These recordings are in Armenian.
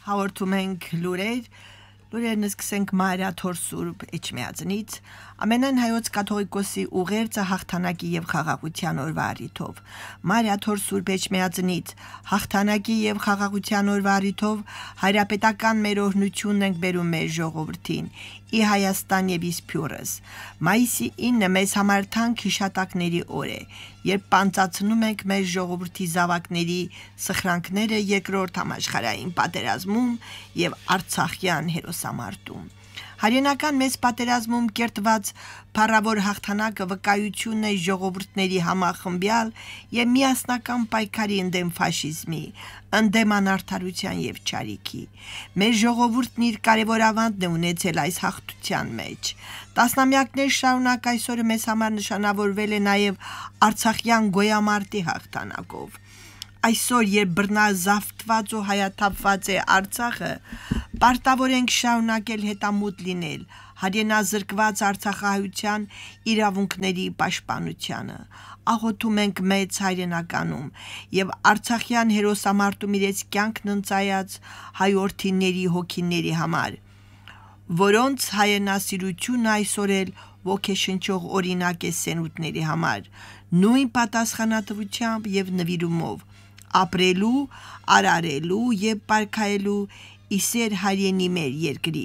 Հաղորդում ենք լուրերն սկսենք Մարիաթոր Սուրբ Էջմիածնից, ամենայն հայոց կաթողիկոսի ուղերձը հաղթանակի եւ խաղաղության օրվա առիթով։ Մարիաթոր Սուրբ Էջմիածնից հաղթանակի եւ խաղաղության օրվա առիթով հայրապետական մեր օրհնությունն ենք բերում մեր ժողովրդին՝ ի Հայաստան եւ Իսփյուռս։ Մայիսի 9-ը մեզ համար թանկ հիշատակների օր է, երբ պանծացնում ենք մեր ժողովրդի զավակների սխրանքները երկրորդ համաշխարհային պատերազմում եւ Արցախյան հերոսամարտում։ Հայրենական մեծ պատերազմում կերտված փառավոր հաղթանակը վկայությունն է ժողովուրդների համախմբյալ եւ միասնական պայքարի ընդդեմ ֆաշիզմի, ընդդեմ անարդարության եւ չարիքի։ Մեր ժողովուրդն իր կարևոր ավանդն է ունեցել այս հաղթության մեջ։ Տասնամյակներ շարունակ այսօրը մեզ համար նշանավորվել է նաեւ Արցախյան գոյամարտի հաղթանակով։ Այսօր, երբ բռնազավթված ու հայաթափված է Արցախը, պարտավոր ենք շարունակել հետամուտ լինել հայրենազրկված արցախահայության իրավունքների պաշտպանությանը։ Աղոթում ենք մեծ հայրենականում եւ Արցախյան հերոսամարտում իրենց կյանքն ընծայած հայորդիների հոգիների համար, որոնց հայրենասիրությունը այսօր էլ ոգեշնչող օրինակ է սերունդների համար, նույն պատասխանատվությամբ եւ նվիրումով ապրելու, արարելու եւ պարգայելու իսեր հայրենի մեր երկրի։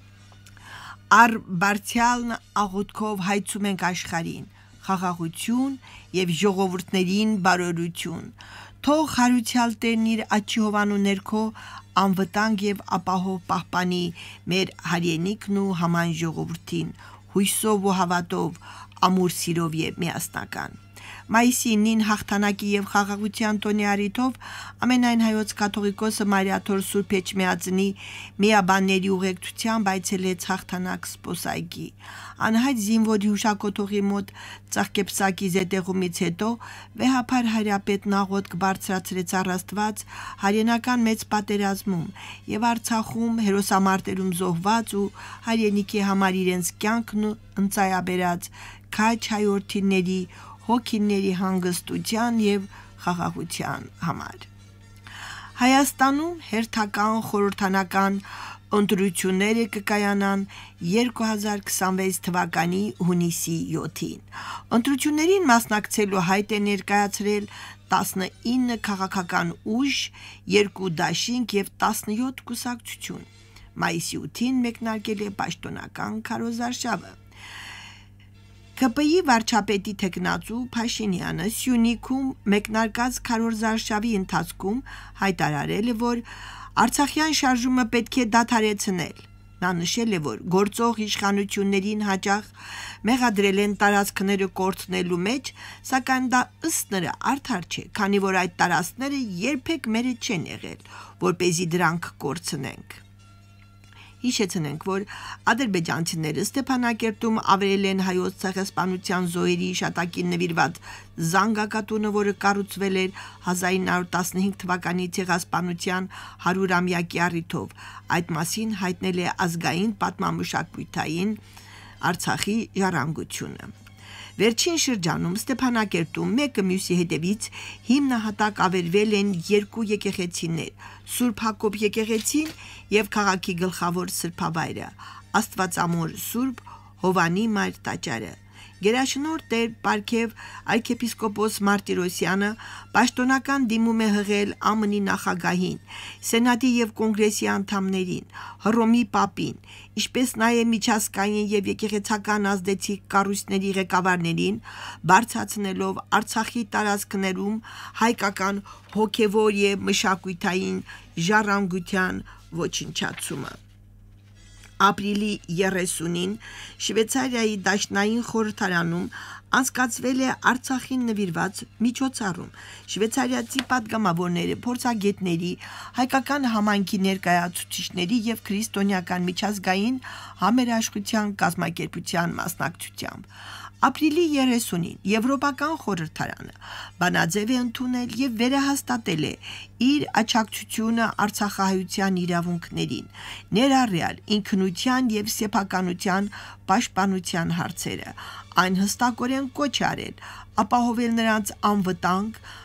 Առ բարձյալն աղոթքով հայցում ենք աշխարհին խաղաղություն եւ ժողովուրդներին բարօրություն։ Թող հարությալ Տերն իր աչքի հովանու ներքո անվտանգ եւ ապահով պահպանի մեր հայրենիքն ու համայն ժողովրդին հույսով ու հավատով, ամուր սիրով եւ միասնական։ Մայիսի 9-ին հաղթանակի եւ խաղաղության տոնի առիթով ամենայն հայոց կաթողիկոսը Մարիաթոր Սուրբ Էջմիածնի միաբանների ուղեկցությամբ այցելեց հաղթանակ սպոսայգի։ Անհայտ զինվորի հուշակոթողի մոտ ծաղկեպսակի զետեղումից հետո վեհափար հայրապետն աղոթք բարձրացրեց առ Աստված հայրենական մեծ պատերազմում եւ Արցախում հերոսամարտերում զոհված ու հայրենիքի համար իրենց կյանքն ընծայաբերած քաջ հայորդիների հոգիների հանգստության եւ խաղաղության համար։ Հայաստանում հերթական խորհրդանական ընտրությունները կկայանան 2026 թվականի հունիսի 7-ին։ Ընտրություններին մասնակցելու հայտ է ներկայացրել 19 քաղաքական ուժ, 2 դաշինք եւ 17 կուսակցություն։ Մայիսի 8-ին մեկնարկել է պաշտոնական քարոզարշավը։ ԿՊ-ի վարչապետի թեկնածու Փաշինյանը Սյունիքում մեկնարկած քարոզարշավի ընթացքում հայտարարել է, որ Արցախյան շարժումը պետք է դադարեցնել։ Նա նշել է, որ գործող իշխանություններին հաճախ մեղադրել են տարածքները կորցնելու մեջ, սակայն դա ըստ նրա արդար չէ, քանի որ այդ տարածքները երբեք մերը չեն եղել, որպեսզի դրանք կորցնենք։ Հիշեցնենք, որ ադրբեջանցիները Ստեփանակերտում ավերել են հայոց ցեղասպանության զոհերի հիշատակին նվիրված զանգակատունը, որը կառուցվել էր 1915 թվականի ցեղասպանության 100-ամյակի առիթով։ Այդ մասին հայտնել է ազգային պատմամշակութային Արցախի ժառանգությունը։ Վերջին շրջանում Ստեփանակերտում մեկը մյուսի հետևից հիմնահատակ ավերվել են 2 եկեղեցիներ՝ Սուրբ Հակոբ եկեղեցին եւ քաղաքի գլխավոր սրբավայրը Աստվածամոր Սուրբ Հովանի Մայր տաճարը։ Գերաշնորհ Տեր Պարքև arczepiskopos Մարտիրոսյանը պաշտոնական դիմում է հղել ԱՄՆ-ի նախագահին, Սենատի եւ Կոնգրեսի անդամներին, Հռոմի Պապին, ինչպես նաեւ միջազգային եւ եկեղեցական ազդեցիկ կառույցների ղեկավարներին, բարձրացնելով Արցախի տարածքներում հայկական հոգեվոր եւ մշակութային ժառանգության ոչնչացումը։ Ապրիլի 30-ին Շվեյցարիայի Դաշնային խորհրդարանում անցկացվել է Արցախին նվիրված միջոցառում։ Շվեյցարիացի պատգամավորները, փորձագետների, հայկական համայնքի ներկայացուցիչների եւ քրիստոնեական միջազգային համերաշխության կազմակերպության մասնակցությամբ ապրիլի 30-ին Եվրոպական խորհրդարանը բանաձև է ընդունել եւ վերահաստատել է իր աջակցությունը արցախահայության իրավունքներին, ներառյալ ինքնության եւ սեփականության պաշտպանության հարցերը։ Այն հստակորեն կոչ արել ապահովել նրանց անվտանգ,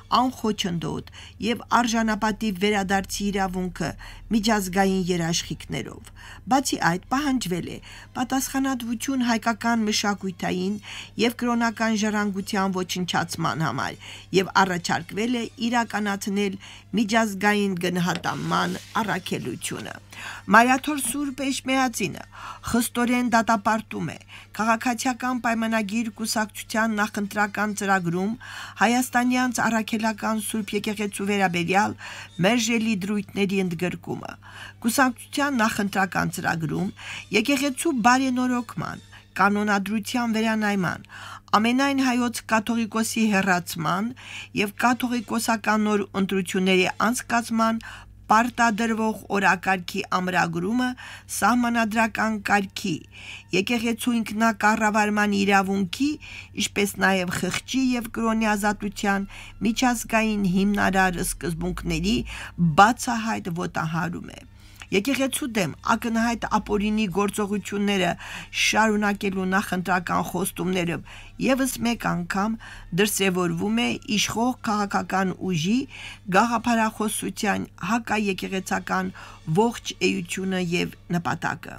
անխոչնդոտ և արժանապատիվ վերադարձի իրավունքը միջազգային երաշխիքներով։ Բացի այդ, պահանջվել է պատասխանատվություն հայկական մշակութային և կրոնական ժառանգության ոչնչացման համար և առաջարկվել է իրականացնել միջազգային գնահատանման առաքելությունը։ Մարիաթոր Սուրբ Էջմիածինը խստորեն դատապարտում է քաղաքացիական պայմանագիր կուսակցության նախընտրական ծրագրում հայաստանյանց առաքելական Սուրբ եկեղեցու վերաբերյալ մերժելի դրույթների ընդգրկումը, կուսակցության նախընտրական ծրագրում եկեղեցու բարենորոգման, կանոնադրության վերանայման, ամենայն հայոց կաթողիկոսի հեռացման և կաթողիկոսական նոր ընտրությունների անցկացման պարտադրվող օրակարգի ամրագրումը սահմանադրական կարգի, եկեղեցու ինքնակառավարման իրավունքի, ինչպես նաև խղճի և կրոնի ազատության միջազգային հիմնարար սկզբունքների բացահայտ ոտնահարում է։ Եկեղեցու դեմ ակնհայտ ապօրինի գործողությունները շարունակելու նախընտրական խոստումները ևս մեկ անգամ դրսևորվում է իշխող քաղաքական ուժի գաղափարախոսության հակաեկեղեցական ողջ էությունը և նպատակը,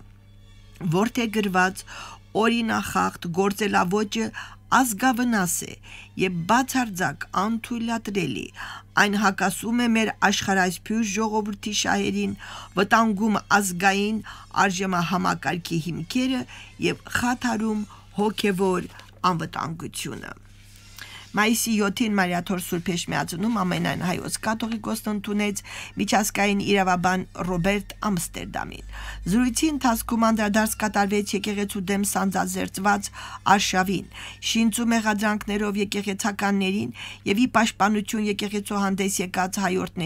որդեգրված օրինախախտ գործելաոճը ազգավնաս է և բացարձակ անթույլատրելի, այն հակասում է մեր աշխարհասփյուր ժողովրդի շահերին, վտանգում ազգային արժեհամակարգի հիմքերը և խաթարում հոգևոր անվտանգությունը։ Մայիսի 7-ին Մարիաթոր Սուրբ Էջմիածնում ամենայն հայոց կաթողիկոսն ընդունեց միջազգային իրավաբան Ռոբերտ Ամստերդամին։ Զրույցի ընթացքում անդրադարձ կատարվեց եկեղեցու դեմ սանձազերծված արշավին, շինծու մեղադրանքներով եկեղեցականներին և ի պաշտպանություն եկեղեցու հանդես եկած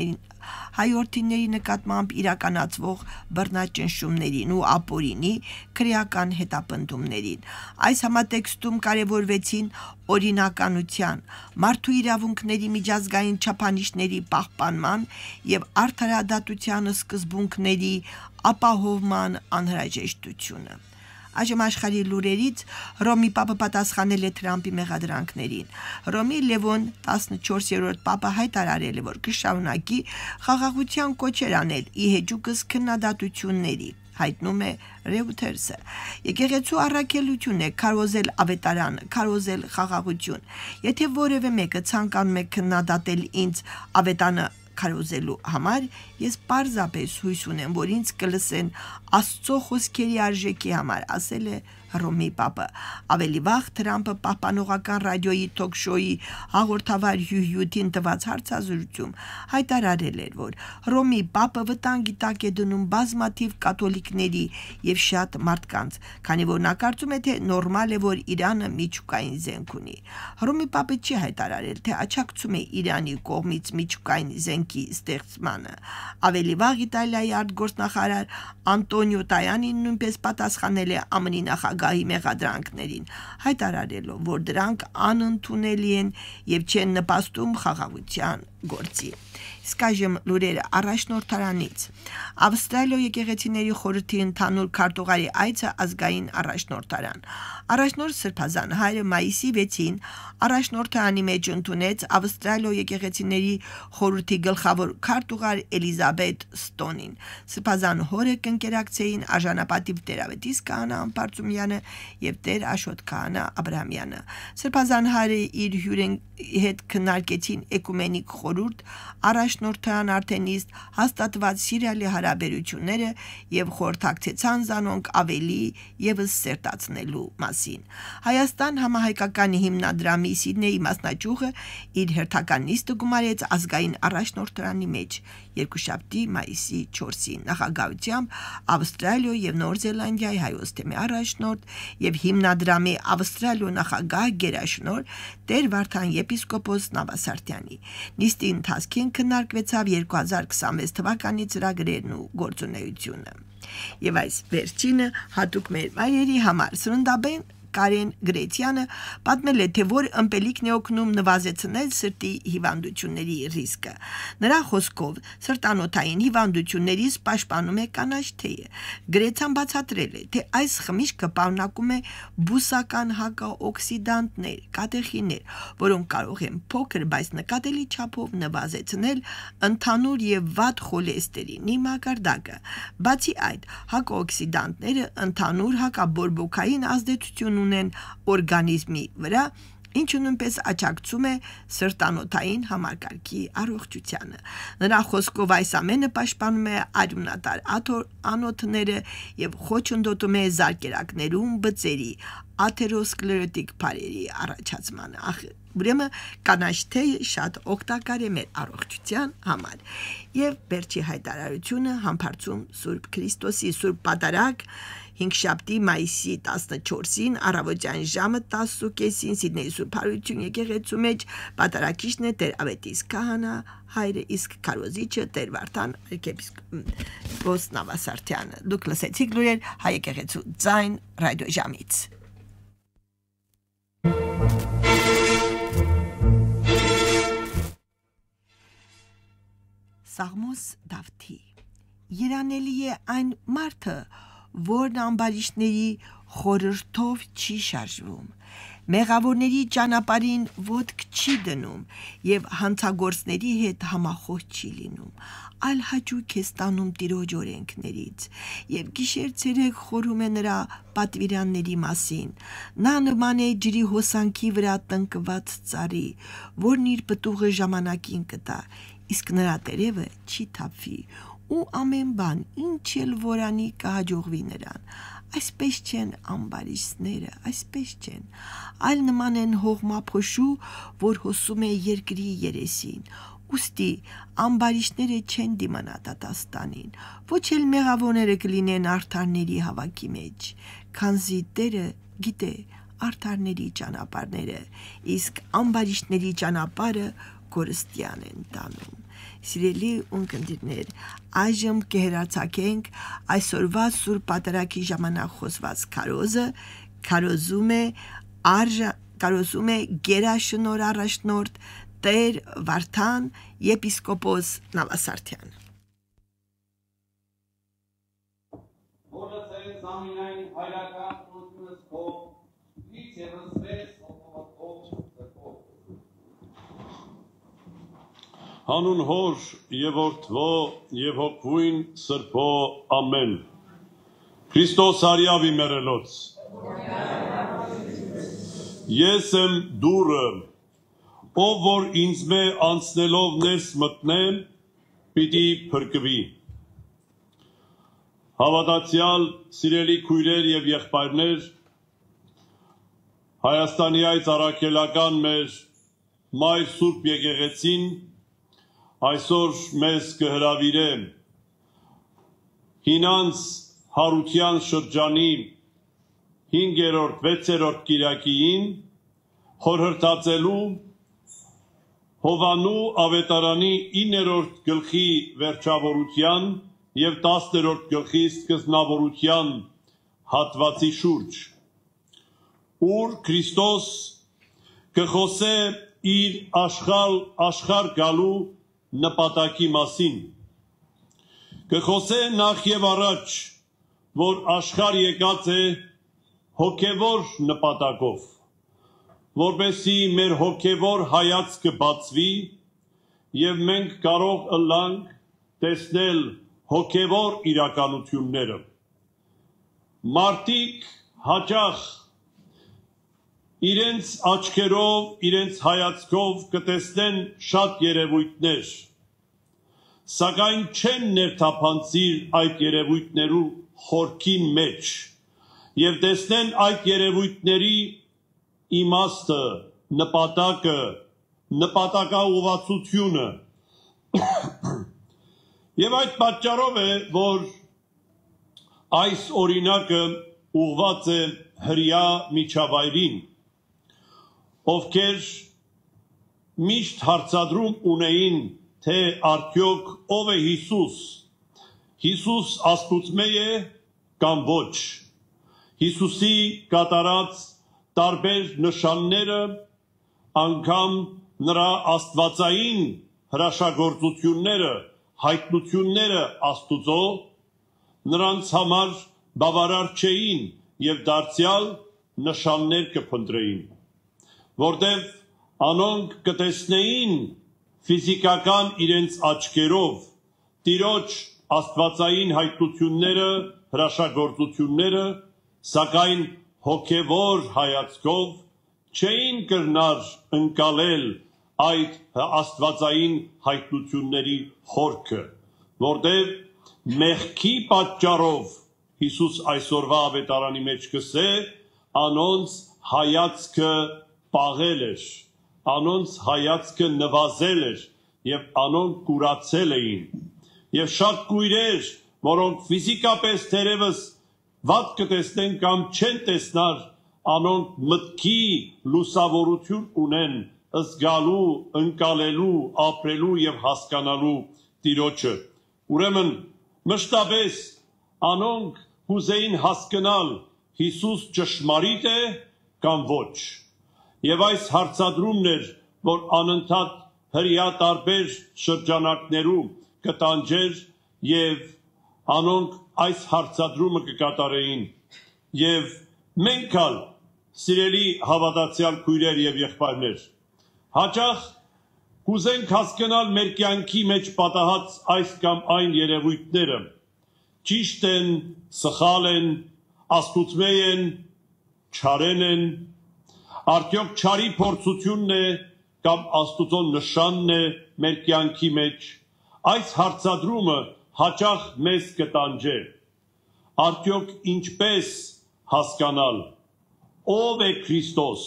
հայորդիների նկատմամբ իրականացվող բռնաճնշումներին ու ապօրինի քրեական հետապնդումներին։ Այս համատեքստում կարևորվեցին օրինականության, մարդու իրավունքների միջազգային չափանիշների պահպանման և արդարադատության սկզբունքների ապահովման անհրաժեշտությունը։ Այժմ աշխարհի լուրերից Հռոմի Պապը պատասխանել է Թրամփի մեղադրանքներին։ Հռոմի Լևոն 14-րդ Պապը հայտարարել է, որ կշարունակի խաղաղության կոչեր անել ի հեճուկս քննադատությունների, հայտնում է Reuters-ը։ Եկեղեցու առաքելությունն է քարոզել ավետարանը, քարոզել խաղաղություն։ Եթե որևէ մեկը ցանկանում է քննադատել ինձ ավետանը քարոզելու համար, ես պարզապես հույս ունեմ, որ ինձ կլսեն Աստծո խոսքերի արժեքի համար, ասել է Հռոմի Պապը։ Ավելի վաղ Թրամփը պահպանողական ռադիոյի թոք-շոուի հաղորդավար Հյուհյութին տված հարցազրույցում հայտարարել էր, որ Հռոմի Պապը վտանգի տակ է դնում բազմաթիվ կաթոլիկների և շատ մարդկանց, քանի որ նա կարծում է, թե նորմալ է, որ Իրանը միջուկային զենք ունի։ Հռոմի Պապը չի հայտարարել, թե աջակցում է Իրանի կողմից միջուկային զենքի ստեղծմանը։ Ավելի վաղ Իտալիայի արտգործնախարար Անտոնիո Տայանին նույնպես պատասխանել է ԱՄՆ նախագահի մեղադրանքներին, հայտարարելով, որ դրանք անընդունելի են և չեն նպաստում խաղաղության գործի։ Իսկ այժմ լուրերը առաջնորդարանից։ Ավստրալիա եկեղեցիների խորհրդի ընդհանուր քարտուղարի այցը ազգային առաջնորդարան։ Առաջնորդ Սրբազան հայրը մայիսի 6-ին առաջնորդարանի մեջ ընդունեց Ավստրալիա եկեղեցիների խորհրդի գլխավոր քարտուղար Էլիզաբեթ Ստոնին։ Սրբազան հորը կընկերակցեին արժանապատիվ տերավետիս քահանա Ամպարծումյանը և տեր Աշոտ քահանա Աբրահամյանը։ Սրբազան հայրը իր հյուրերի հետ քննարկեցին էկումենիկ խորհուրդ, առաջնորդարան Արտենիստ հաստատված սիրալի հարաբերությունները և խորհրդակցեցան զանոնք ավելի ևս սերտացնելու մասին։ Հայաստան համահայկական հիմնադրամի Սիդնեի մասնաճյուղը իր հերթական նիստը գումարեց ազգային առաջնորդարանի մեջ երկուշաբթի մայիսի 4-ին նախագահությամբ Ավստրալիա և Նոր Զելանդիայի հայոց թեմի առաջնորդ և հիմնադրամի Ավստրալիա նախագահ գերաշնորհ տեր Վարդան եպիսկոպոս Նավասարդյանի։ Նիստի ընթացքին քննարկվեցավ 2026 թվականի ծրագրերն ու գործունեությունը։ Եվ այս վերջինը հատուկ մեր վայրերի համար սննդաբեն Կարեն Գրեցյանը պատմել է, թե որ ըմպելիքն է օգնում նվազեցնել սրտի հիվանդությունների ռիսկը։ Նրա խոսքով սրտանոթային հիվանդություններից պաշտպանում է կանաչ թեյը։ Գրեցյան բացատրել է, թե այս խմիչքը պարունակում է բուսական հակաօքսիդանտներ, կատեխիններ, որոնք կարող են փոքր, բայց նկատելի չափով նվազեցնել ընդհանուր եւ վատ խոլեստերինի մակարդակը։ Բացի այդ, հակաօքսիդանտները ընդհանուր հակաբորբոքային ազդեցություն ունեն օրգանիզմի վրա, ինչը նույնպես աջակցում է սրտանոթային համակարգի առողջությանը։ Նրա խոսքով այս ամենը պաշտպանում է արյունատար անոթները եւ խոչընդոտում է զարկերակներում բծերի, աթերոսկլերոտիկ բարերի առաջացմանը։ Ուրեմն կանաչ թեյը շատ օգտակար է մեր առողջության համար։ Եվ վերջի հայտարարությունը համբարձում Սուրբ Քրիստոսի Սուրբ Պատարագ հինգշաբթի մայիսի 14-ին առավոտյան ժամը 10:30-ին Սիդնեի Սուրբ Հարություն եկեղեցու մեջ պատարագիչն է Տեր Ավետիս քահանա հայրը, իսկ քարոզիչը Տեր Վարդան arczepiskopos Նավասարդյանը։ Դուք լսեցիք լուրեր հայ եկեղեցու ձայն ռադիոժամից։ Սաղմոս Դավթի Երանելի է այն մարդը, որն ամբարիշտների խորհրդով չի շարժվում, մեղավորների ճանապարհին ոտք չի դնում եւ հանցագործների հետ համախոս չի լինում, այլ հաճույք է ստանում Տիրոջ օրենքներից եւ գիշեր-ցերեկ խորհում է նրա պատվիրանների մասին։ Նա նման է ջրի հոսանքի վրա տնկված ծառի, որն իր պտուղը ժամանակին կտա, իսկ նրա տերևը չի թափվի, ու ամեն բան, ինչ էլ որանի կհաջողվի նրան։ Այսպես չեն ամբարիշտները, այսպես չեն, այլ նման են հողմափոշու, որ հոսում է երկրի երեսին։ Ուստի ամբարիշտները չեն դիմանա դատաստանին, ոչ էլ մեղավորները կլինեն արդարների հավաքի մեջ, քանզի Տերը գիտե արդարների ճանապարհները, իսկ ամբարիշտների ճանապարհը կորստյան են տանում։ Սիրելի ունկնդիրներ, այժմ կհեռացակենք այսօրվա Սուրբ Պատարագի ժամանակ խոսված քարոզը, քարոզում է գերաշնոր առաջնորդ Տեր Վարդան եպիսկոպոս Նավասարդյան։ Հանուն Հոր եւ Որդվո եւ Հոգվույն Սրբո ամեն։ Քրիստոս արյավի մերելոց։ Ես եմ դուրը, ով որ ինձ մե անցնելով ներս մտնե, պիտի փրկվի։ Հավատացյալ սիրելի քույրեր եւ եղբայրներ, Հայաստանի այս առաքելական մեր մայր Սուրբ եկեղեցին այսօր մեզ կհրավիրե հինանց հարության շրջանի 5-րդ, 6-րդ կիրակիին խորհրդածելու Հովանու ավետարանի 9-րդ գլխի վերջավորության եւ 10-րդ գլխի սկզբնավորության հատվածի շուրջ, ուր Քրիստոս կխոսե իր աշխարհ գալու նպատակի մասին, կխոսե նախ եւ առաջ, որ աշխարհ եկած է հոգևոր նպատակով, որպեսզի մեր հոգևոր հայացքը բացվի եւ մենք կարող ըլլանք տեսնել հոգևոր իրականությունները։ Մարդիկ հաճախ իրենց աչքերով, իրենց հայացքով կտեսնեն շատ երևույթներ, սակայն չեն ներթափանցիր այդ երևույթներու խորքին մեջ եւ տեսնեն այդ երևույթների իմաստը, նպատակը, նպատակաուղղվածությունը։ Եվ այդ պատճառով է, որ այս օրինակը ուղղված է հրյա միջավայրին, ովքեր միշտ հարցադրում ունեին, թե արդյոք ով է Հիսուս, Հիսուս աստուծմե է կամ ոչ, Հիսուսի կատարած տարբեր նշանները, անգամ նրա աստվածային հրաշագործությունները, հայտնությունները Աստուծո նրանց համար բավարար չէին եւ դարձյալ նշաններ կփնտրեին, որտեւ անոնք կտեսնեին ֆիզիկական իրենց աչքերով Տիրոջ աստվածային հայտնությունները, հրաշագործությունները, սակայն հոգևոր հայացքով չէին կրնար ընկալել այդ աստվածային հայտնությունների խորքը, որտեղ մեղքի պատճառով Հիսուս այսօրվա ավետարանի մեջ կսե, անոնց հայացքը պաղել էր, անոնց հայացքը նվազել էր եւ անոնք կուրացել էին եւ շատ կույրեր, որոնք ֆիզիկապես թերևս վատ կտեսնեն կամ չեն տեսնար, անոնք մտքի լուսավորություն ունեն զգալու, ընկալելու, ապրելու եւ հասկանալու Տիրոջը։ Ուրեմն մշտապես անոնք կուզեին հասկանալ Հիսուս ճշմարիտ է կամ ոչ։ Եվ այս հարցադրումն էր, որ անընդհատ հրյա տարբեր շրջանակներում կտանջեր եւ անոնք այս հարցադրումը կկատարեին։ Եվ մենք ալ, սիրելի հավատացյալ քույրեր եւ եղբայրներ, հաճախ կուզենք հասկանալ մեր կյանքի մեջ պատահած այս կամ այն երևույթները ճիշտ են, սխալ են, աստուծմե են, չարեն են, արդյոք չարի փորձությունն է կամ Աստուծո նշանն է մեր կյանքի մեջ։ Այս հարցադրումը հաճախ մեզ կտանջե։ Արդյոք ինչպես հասկանալ ով է Քրիստոս,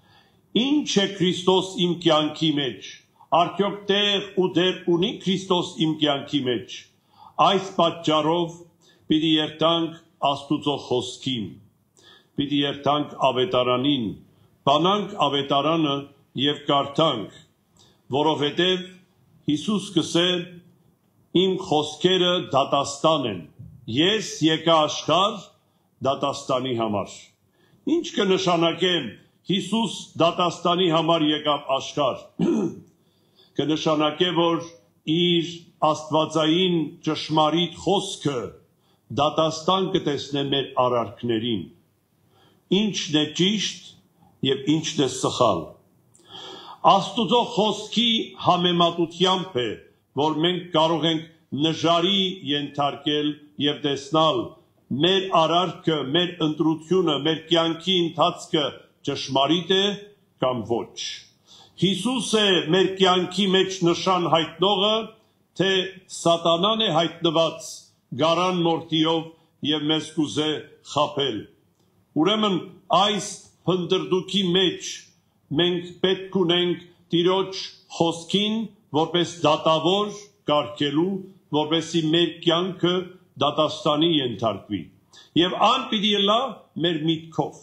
ինչ է Քրիստոս իմ կյանքի մեջ, արդյոք տեղ ու դեր ունի Քրիստոս իմ կյանքի մեջ։ Այս պատճառով պիտի երթանք Աստուծո խոսքին, պիտի երթանք ավետարանին, բանանք ավետարանը եւ կարդանք, որովհետեւ Հիսուս կսե իմ խոսքերը դատաստան են, ես եկա աշխարհ դատաստանի համար։ Ինչ կնշանակեմ Հիսուս դատաստանի համար եկավ աշխարհ։ Կնշանակե, որ իր աստվածային ճշմարիտ խոսքը դատաստան կտեսնե մեր արարքներին, ինչն է ճիշտ եւ ինչն է սխալ։ Աստուծո խոսքի համեմատությամբ է, որ մենք կարող ենք նժարի ենթարկել եւ տեսնալ մեր արարքը, մեր ընտրությունը, մեր կյանքի ընթացքը ճշմարիտ է կամ ոչ։ Հիսուս է մեր կյանքի մեջ նշան հայտնողը, թե սատանան է հայտնված գարան մորթիով եւ մեզ կուզե խաբել։ Ուրեմն այս փնդրդուքի մեջ մենք պետք ունենք Տիրոջ խոսքին որպես դատավոր կարգելու, որպեսզի մեր կյանքը դատաստանի ենթարկվի։ Եվ ան պիտի լա մեր միտքով,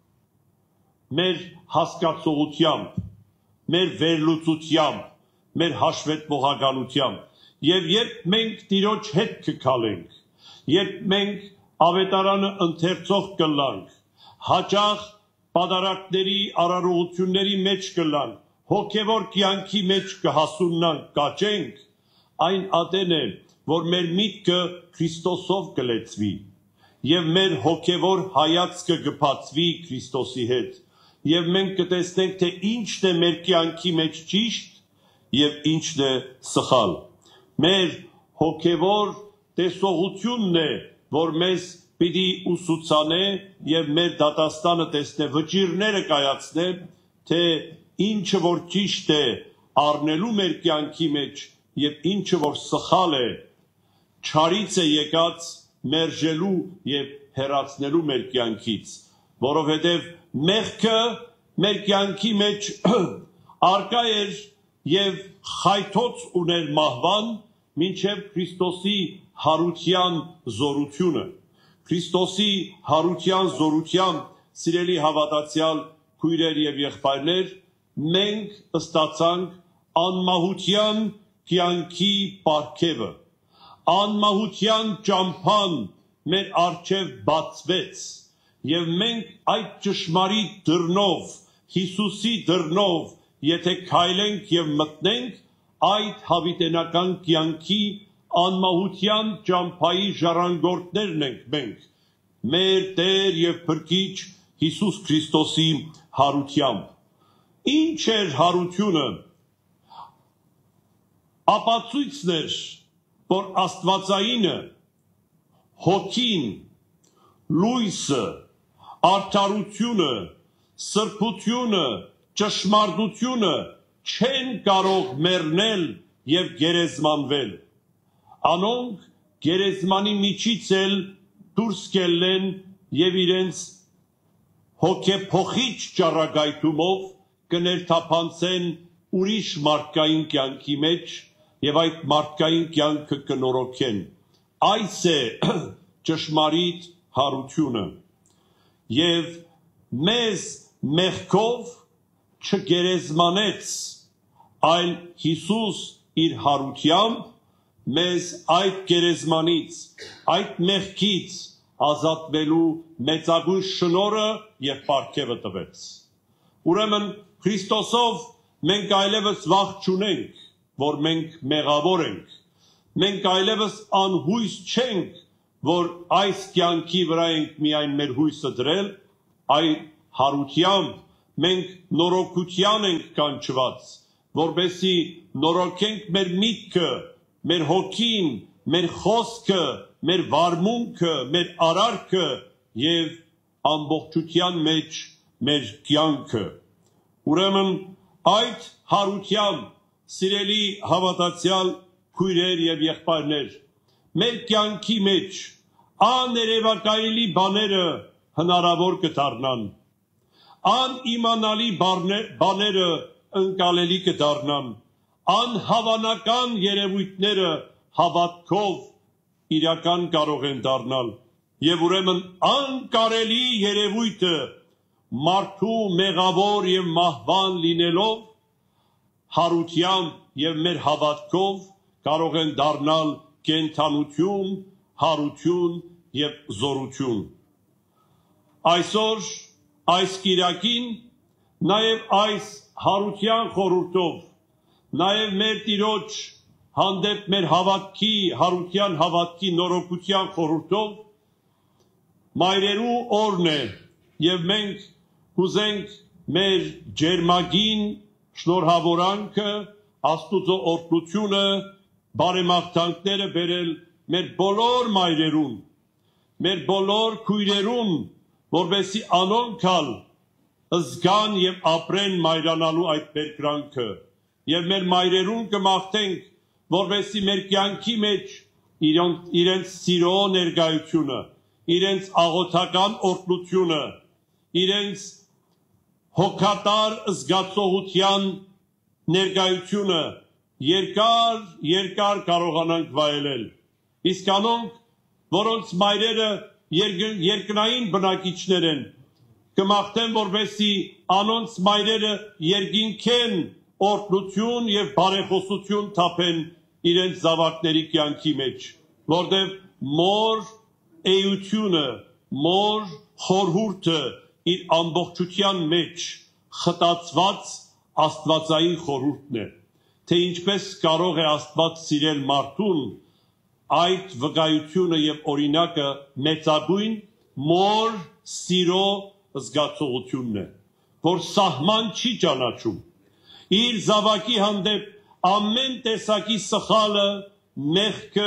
մեր հասկացողությամբ, մեր վերլուծությամբ, մեր հաշվետվողականությամբ։ Եվ երբ մենք Տիրոջ հետ կգալենք, երբ մենք ավետարանը ընթերցող կլանք, հաճախ պատարակների արարողությունների մեջ կլանք, հոգևոր կյանքի մեջ կհասունանք, կաճենք, այն ատեն է, որ մեր միտքը Քրիստոսով կլեցվի, եւ մեր հոգևոր հայացքը կբացվի Քրիստոսի հետ, եւ մենք կտեսնենք, թե ինչն է մեր կյանքի մեջ ճիշտ եւ ինչն է սխալ։ Մեր հոգևոր տեսողությունն է, որ մեզ պիտի ուսուցանե եւ մեր դատաստանը տեսնե, վճիրները կայացնե, թե ինչը որ ճիշտ է առնելու մեր կյանքի մեջ եւ ինչը որ սխալ է, չարից է եկած մերժելու եւ հեռացնելու մեր կյանքից, որովհետեւ մեղքը մեր կյանքի մեջ արկա էր եւ խայթոց ուներ մահվան, մինչև Քրիստոսի հարության զորությունը։ Քրիստոսի հարության զորությամբ, սիրելի հավատացյալ քույրեր եւ եղբայրներ, մենք ստացանք անմահության կյանքի պարգևը, անմահության ճամփան մեր առջև բացվեց եւ մենք այդ ճշմարիտ դռնով, Հիսուսի դռնով, եթե քայլենք եւ մտնենք, այդ հավիտենական կյանքի անմահության ճամփայի ժառանգորդներն ենք մենք, մեր Տեր եւ Փրկիչ Հիսուս Քրիստոսի հարությամբ։ Ինչ էր հարությունը։ Ապացույցն էր, որ Աստվածայինը, հոգին, լույսը, արդարությունը, սրբությունը, ճշմարտությունը չեն կարող մեռնել եւ գերեզմանվել։ Անոնք գերեզմանի միջից էլ դուրս կելեն եւ իրենց հոգեփոխիչ ճառագայթումով կներթափանցեն ուրիշ մարդկային կյանքի մեջ եւ այդ մարդկային կյանքը կնորոգեն։ Այս է ճշմարիտ հարությունը։ Եվ մեզ մեղքով չգերեզմանեց, այլ Հիսուս իր հարությամբ մեզ այդ գերեզմանից, այդ մեղքից ազատվելու մեծագույն շնորհը եւ պարգևը տվեց։ Ուրեմն Քրիստոսով մենք այլևս վախ չունենք, որ մենք մեղավոր ենք։ Մենք այլևս անհույս չենք, որ այս կյանքի վրա ենք միայն մեր հույսը դրել, այլ հարությամբ մենք նորոգության ենք կանչված, որբեսի նորոգենք մեր միտքը, մեր հոգին, մեր խոսքը, մեր վարմունքը, մեր արարքը եւ ամբողջության մեջ մեր կյանքը։ Ուրեմն այդ հարությամբ, սիրելի հավատացյալ քույրեր եւ եղբայրներ, մեր կյանքի մեջ աներևակայելի բաները հնարավոր կդառնան, անիմանալի բաները ընկալելի կդառնան, անհավանական երևույթները հավատքով իրական կարող են դառնալ եւ ուրեմն անկարելի երևույթը մարդու մեղավոր եւ մահվան լինելով հարությամբ եւ մեր հավատքով կարող են դառնալ կենթանություն, հարություն եւ զորություն։ Այսօր այս կիրակին նաեւ այս հարության խորհուրդով, նաեւ մեր Տիրոջ հանդեպ մեր հավատքի, հարության հավատքի նորոգության խորհուրդով մայրերու օրն է եւ մենք կուզենք մեր ջերմագին շնորհավորանքը, Աստուծո օրհնությունը, բարեմաղթանքները բերել մեր բոլոր մայրերուն, մեր բոլոր քույրերուն, որովհետեւ անոնքալ զգան եւ ապրեն մայրանալու այդ բերկրանքը եւ մեր մայրերուն կմաղթենք, որովհետեւ մեր կյանքի մեջ իրենց սիրո ներկայությունը, իրենց աղոթական օրհնությունը, իրենց հոգատար զգացողության ներկայությունը երկար կարողանանք վայելել։ Իսկ անոնք, որոնց մայրերը երկնային բնակիչներ են, կմաղթեն, որպեսզի անոնց մայրերը երկինքեն օրհնություն եւ բարեխոսություն թափեն իրենց զավակների կյանքի մեջ, որտեղ մոր էությունը, մոր խորհուրդը իր ամբողջության մեջ խտացված աստվածային խորհուրդն է, թե ինչպես կարող է Աստված սիրել մարդուն, այդ վկայությունը եւ օրինակը մեծագույն մոր սիրո զգացողությունն է, որ սահման չի ճանաչում, իր զավակի հանդեպ ամեն տեսակի սխալը, մեղքը,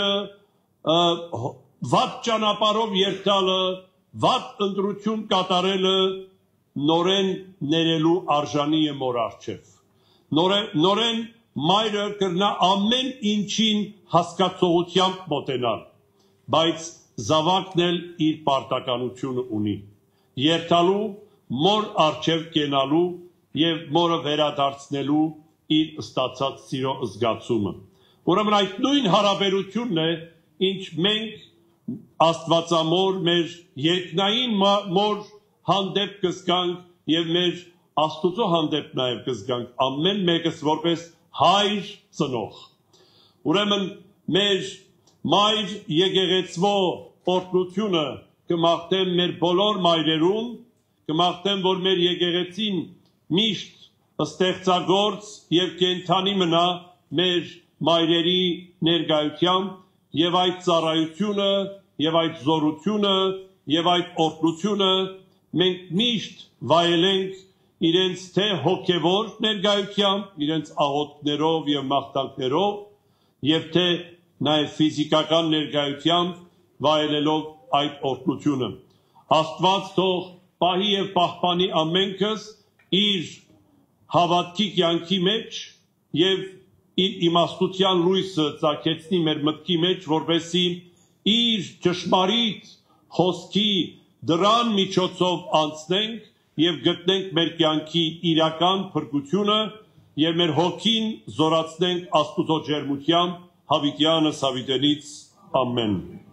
վատ ճանապարհով երթալը, վատ ընտրություն կատարելը նորեն ներելու արժանի է մոր առջև։ Նորեն մայրը կրնա ամեն ինչին հասկացողությամբ մոտենալ, բայց զավակն էլ իր պարտականությունը ունի, երթալու, մոր առջև կենալու եւ մորը վերադարձնելու իր ստացած սիրո զգացումը։ Ուրեմն այդ նույն հարաբերությունն է, ինչ մենք Աստվածամոր մեր երկնային մոր հանդեպ կզգանք եւ մեր Աստուծո հանդեպ նաեւ կզգանք ամեն մեկս որպես հայր ծնող։ Ուրեմն մեր մայր եկեղեցվո օրհնությունը կմաղթեմ մեր բոլոր մայրերուն, կմաղթեմ, որ մեր եկեղեցին միշտ ստեղծագործ եւ կենթանի մնա մեր մայրերի ներկայությամբ եւ այդ ծառայությունը եւ այդ զորությունը եւ այդ օրհնությունը մենք միշտ վայելենք իրենց թե հոգևոր ներկայությամբ, իրենց աղոթքներով եւ մաղթանքներով եւ թե նաեւ ֆիզիկական ներկայությամբ վայելելով այդ օրհնությունը։ Աստված թող պահի եւ պահպանի ամենքս իր հավատքի կյանքի մեջ եւ իր իմաստության լույսը ծագեցնի մեր մտքի մեջ, որպեսզի իր ճշմարիտ խոսքի դրան միջոցով անցնենք եւ գտնենք մեր կյանքի իրական փրկությունը եւ մեր հոգին զորացնենք Աստծո ջերմությամբ հավիտյանս հավիտենից ամեն